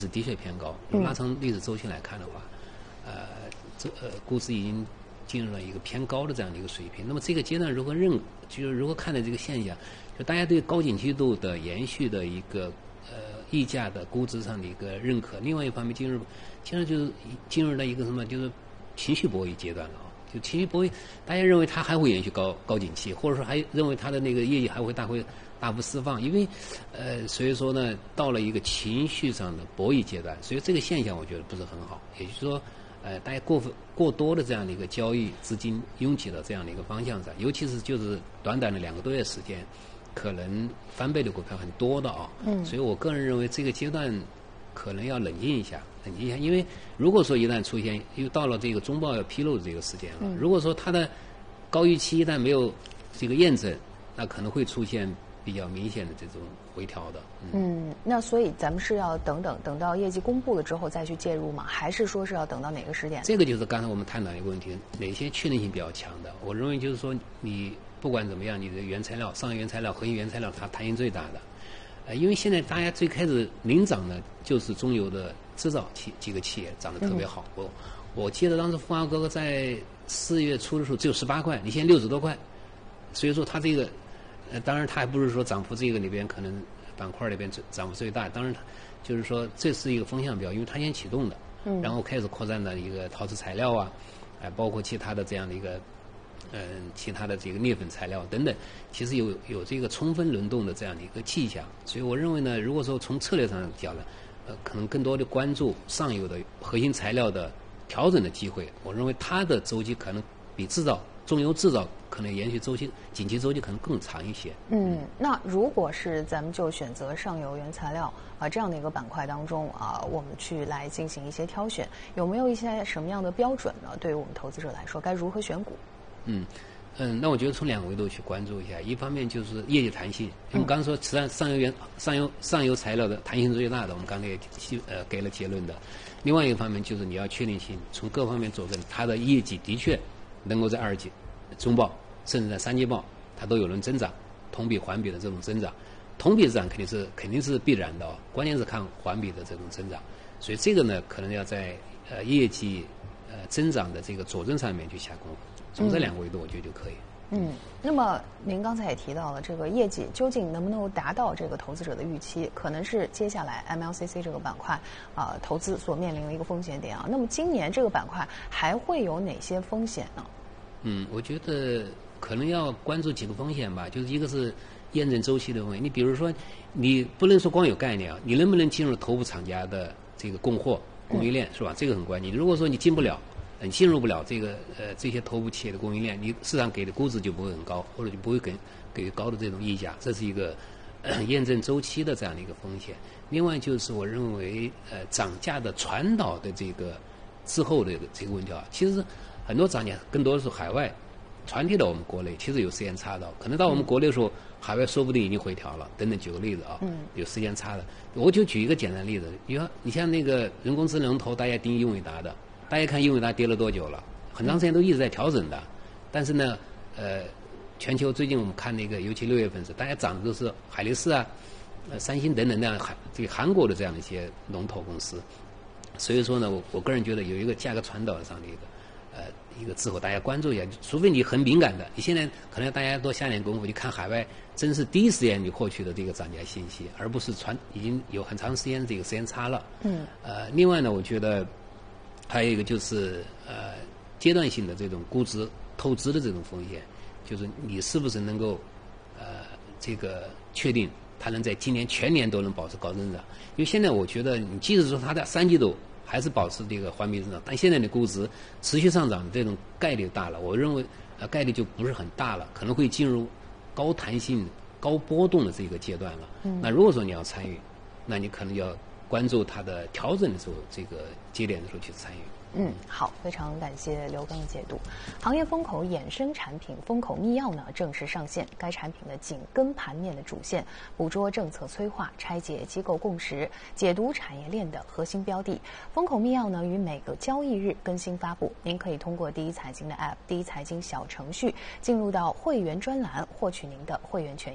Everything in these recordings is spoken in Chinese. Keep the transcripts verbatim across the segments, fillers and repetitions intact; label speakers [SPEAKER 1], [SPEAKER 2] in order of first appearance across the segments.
[SPEAKER 1] 是的确偏高。如果拉长历史周期来看的话，呃，这呃估值已经进入了一个偏高的这样的一个水平。那么这个阶段如何认，就是如何看待这个现象？就大家对高景气度的延续的一个呃溢价的估值上的一个认可。另外一方面，进入现在就是进入了一个什么，就是情绪博弈阶段了啊。就情绪博弈，大家认为它还会延续高高景气，或者说还认为它的那个业绩还会大会大幅释放，因为呃，所以说呢，到了一个情绪上的博弈阶段，所以这个现象我觉得不是很好。也就是说，呃，大家过分过多的这样的一个交易资金拥挤到这样的一个方向上，尤其是就是短短的两个多月时间，可能翻倍的股票很多的啊。嗯。所以我个人认为这个阶段可能要冷静一下。冷静一下，因为如果说一旦出现，又到了这个中报要披露的这个时间了，嗯、如果说它的高预期一旦没有这个验证，那可能会出现比较明显的这种回调的。
[SPEAKER 2] 嗯, 嗯，那所以咱们是要等等等到业绩公布了之后再去介入吗？还是说是要等到哪个时点？
[SPEAKER 1] 这个就是刚才我们探讨一个问题，哪些确定性比较强的？我认为就是说，你不管怎么样，你的原材料、上游原材料、核心原材料，它弹性最大的。呃，因为现在大家最开始领涨的就是中游的制造企几个企业涨得特别好。嗯、我我记得当时富华哥在四月初的时候只有十八块，你现在六十多块，所以说它这个，呃，当然它还不是说涨幅这个里边可能板块里边涨幅最大，当然它就是说这是一个风向标，因为它先启动的，嗯，然后开始扩展的一个陶瓷材料啊，哎、呃，包括其他的这样的一个。嗯，其他的这个裂粉材料等等，其实有有这个充分轮动的这样的一个迹象，所以我认为呢，如果说从策略上讲呢，呃，可能更多的关注上游的核心材料的调整的机会，我认为它的周期可能比制造中游制造可能延续周期景气周期可能更长一些。
[SPEAKER 2] 嗯，那如果是咱们就选择上游原材料啊、呃、这样的一个板块当中啊、呃，我们去来进行一些挑选，有没有一些什么样的标准呢？对于我们投资者来说，该如何选股？
[SPEAKER 1] 嗯，嗯，那我觉得从两个维度去关注一下，一方面就是业绩弹性，我们刚刚说实际上上游原上游上游材料的弹性是最大的，我们刚才也呃给了结论的。另外一个方面就是你要确定性，从各方面佐证它的业绩的确能够在二季、中报甚至在三季报它都有人增长，同比环比的这种增长，同比增长肯定是肯定是必然的哦，关键是看环比的这种增长，所以这个呢可能要在呃业绩呃增长的这个佐证上面去下功夫。从这两个维度，我觉得就可以。
[SPEAKER 2] 嗯，那么您刚才也提到了这个业绩究竟能不能够达到这个投资者的预期，可能是接下来 M L C C 这个板块啊、呃、投资所面临的一个风险点啊。那么今年这个板块还会有哪些风险呢？
[SPEAKER 1] 嗯，我觉得可能要关注几个风险吧，就是一个是验证周期的问题。你比如说，你不能说光有概念啊，你能不能进入头部厂家的这个供货供应链、嗯、是吧？这个很关键。如果说你进不了。你进入不了这个呃这些头部企业的供应链，你市场给的估值就不会很高，或者就不会给给高的这种溢价，这是一个、呃、验证周期的这样的一个风险。另外就是我认为呃涨价的传导的这个之后的这个问题啊，其实很多涨价更多的是海外传递到我们国内，其实有时间差的，可能到我们国内的时候，海外说不定已经回调了。等等，举个例子啊，有时间差的，我就举一个简单的例子，你看你像那个人工智能龙头，大家盯英伟达的。大家看英伟达跌了多久了？很长时间都一直在调整的，但是呢，呃，全球最近我们看那个，尤其六月份是大家涨的都是海力士啊、呃三星等等那样韩这个韩国的这样的一些龙头公司，所以说呢，我我个人觉得有一个价格传导上的一个呃一个之后大家关注一下，除非你很敏感的，你现在可能大家多下点功夫，你看海外真是第一时间你获取的这个涨价信息，而不是传已经有很长时间这个时间差了。嗯。呃，另外呢，我觉得。还有一个就是呃阶段性的这种估值透支的这种风险，就是你是不是能够呃这个确定它能在今年全年都能保持高增长？因为现在我觉得你即使说它在三季度还是保持这个环比增长，但现在的估值持续上涨的这种概率大了，我认为呃概率就不是很大了，可能会进入高弹性、高波动的这个阶段了。嗯、那如果说你要参与，那你可能要。关注它的调整的时候，这个节点的时候去参与。
[SPEAKER 2] 嗯，好，非常感谢刘刚的解读。行业风口衍生产品风口密钥呢正式上线，该产品的紧跟盘面的主线，捕捉政策催化，拆解机构共识，解读产业链的核心标的。风口密钥呢于每个交易日更新发布，您可以通过第一财经的 App、第一财经小程序进入到会员专栏，获取您的会员权益。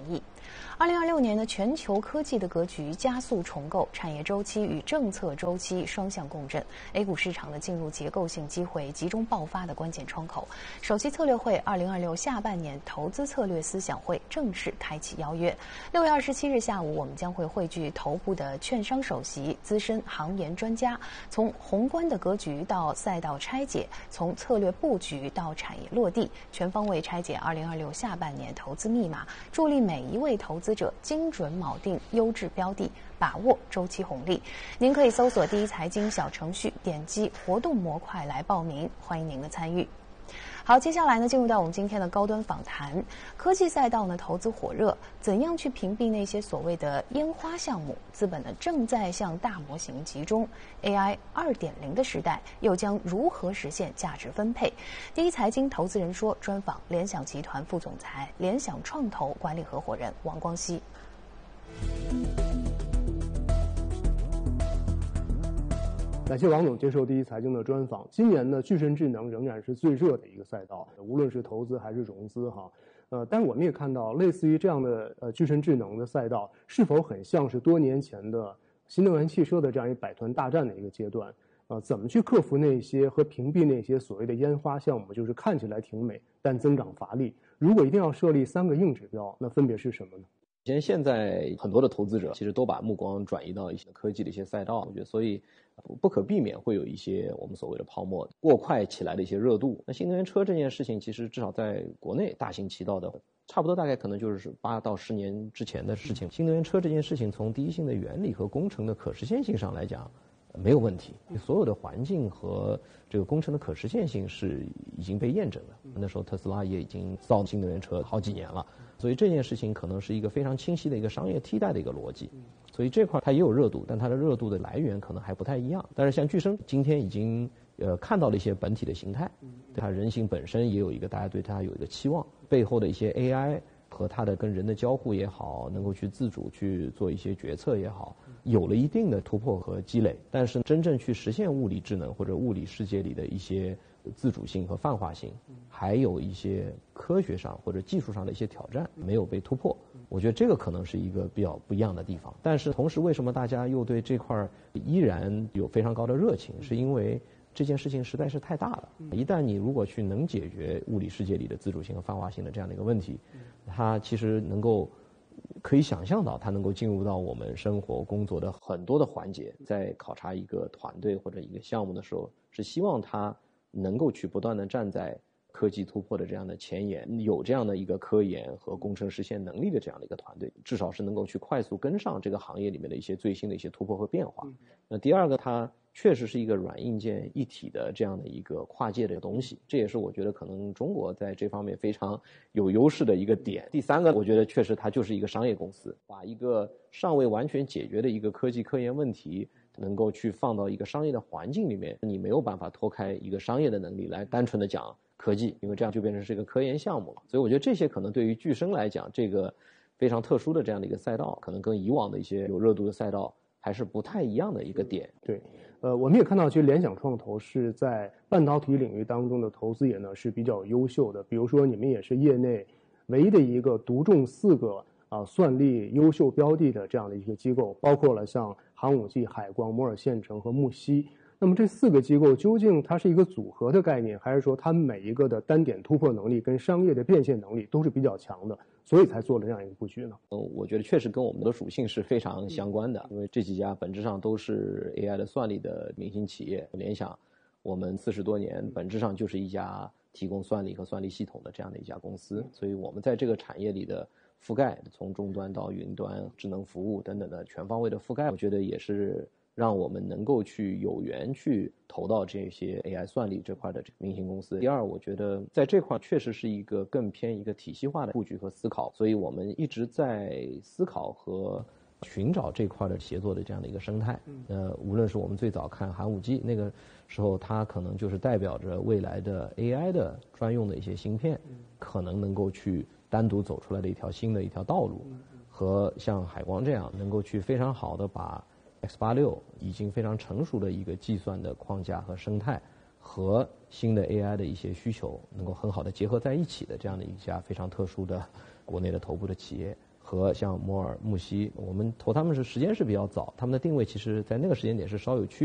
[SPEAKER 2] 二零二六年呢，全球科技的格局加速重构，产业周期与政策周期双向共振。A 股市场的进入结构性机会集中爆发的关键窗口。首席策略会二零二六下半年投资策略思想会正式开启邀约。六月二十七日下午，我们将会汇聚头部的券商首席、资深行研专家，从宏观的格局到赛道拆解，从策略布局到产业落地，全方位拆解二零二六下半年投资密码，助力每一位投资者精准铆定优质标的，把握周期红利。您可以搜索第一财经小程序，点击活动模块来报名，欢迎您的参与。好，接下来呢，进入到我们今天的高端访谈。科技赛道呢，投资火热，怎样去屏蔽那些所谓的烟花项目？资本呢，正在向大模型集中 ，A I 二点零的时代又将如何实现价值分配？第一财经投资人说专访联想集团副总裁、联想创投管理合伙人王光熙。
[SPEAKER 3] 感谢王总接受第一财经的专访。今年呢，具身智能仍然是最热的一个赛道，无论是投资还是融资哈。呃，但是我们也看到，类似于这样的呃具身智能的赛道，是否很像是多年前的新能源汽车的这样一百团大战的一个阶段？呃，怎么去克服那些和屏蔽那些所谓的烟花项目，就是看起来挺美，但增长乏力？如果一定要设立三个硬指标，那分别是什么呢？
[SPEAKER 4] 其实现在很多的投资者其实都把目光转移到一些科技的一些赛道，我觉得所以不可避免会有一些我们所谓的泡沫过快起来的一些热度。那新能源车这件事情，其实至少在国内大行其道的，差不多大概可能就是八到十年之前的事情。新能源车这件事情，从第一性的原理和工程的可实现性上来讲，没有问题，所有的环境和这个工程的可实现性是已经被验证的。那时候特斯拉也已经造新能源车好几年了，所以这件事情可能是一个非常清晰的一个商业替代的一个逻辑。所以这块它也有热度，但它的热度的来源可能还不太一样。但是像具身今天已经呃看到了一些本体的形态，对它人性本身也有一个大家对它有一个期望，背后的一些 A I 和它的跟人的交互也好，能够去自主去做一些决策也好，有了一定的突破和积累。但是真正去实现物理智能或者物理世界里的一些自主性和泛化性，还有一些科学上或者技术上的一些挑战没有被突破。我觉得这个可能是一个比较不一样的地方。但是同时，为什么大家又对这块依然有非常高的热情？是因为这件事情实在是太大了。一旦你如果去能解决物理世界里的自主性和泛化性的这样的一个问题，它其实能够可以想象到它能够进入到我们生活工作的很多的环节。在考察一个团队或者一个项目的时候，是希望它能够去不断的站在科技突破的这样的前沿，有这样的一个科研和工程实现能力的这样的一个团队，至少是能够去快速跟上这个行业里面的一些最新的一些突破和变化。那第二个，它确实是一个软硬件一体的这样的一个跨界的东西，这也是我觉得可能中国在这方面非常有优势的一个点。第三个，我觉得确实它就是一个商业公司，把一个尚未完全解决的一个科技科研问题能够去放到一个商业的环境里面，你没有办法脱开一个商业的能力来单纯的讲科技，因为这样就变成是一个科研项目了。所以我觉得这些可能对于具身来讲，这个非常特殊的这样的一个赛道，可能跟以往的一些有热度的赛道还是不太一样的一个点。
[SPEAKER 3] 对，呃，我们也看到，其实联想创投是在半导体领域当中的投资也呢是比较优秀的。比如说，你们也是业内唯一的一个独中四个啊算力优秀标的的这样的一个机构，包括了像寒武纪、海光、摩尔线程和木犀。那么这四个机构究竟它是一个组合的概念，还是说它每一个的单点突破能力跟商业的变现能力都是比较强的，所以才做了这样一个布局呢？
[SPEAKER 4] 呃，我觉得确实跟我们的属性是非常相关的，因为这几家本质上都是 A I 的算力的明星企业。联想，我们四十多年本质上就是一家提供算力和算力系统的这样的一家公司，所以我们在这个产业里的覆盖，从终端到云端、智能服务等等的全方位的覆盖，我觉得也是让我们能够去有缘去投到这些 A I 算力这块的明星公司。第二，我觉得在这块确实是一个更偏一个体系化的布局和思考，所以我们一直在思考和寻找这块的协作的这样的一个生态。呃，无论是我们最早看寒武纪那个时候，它可能就是代表着未来的 A I 的专用的一些芯片，可能能够去单独走出来的一条新的一条道路，和像海光这样能够去非常好的把X 八十六 已经非常成熟的一个计算的框架和生态和新的 A I 的一些需求能够很好的结合在一起的这样的一家非常特殊的国内的头部的企业和像摩尔、木西，我们投他们是时间是比较早，他们的定位其实在那个时间点是稍有区别。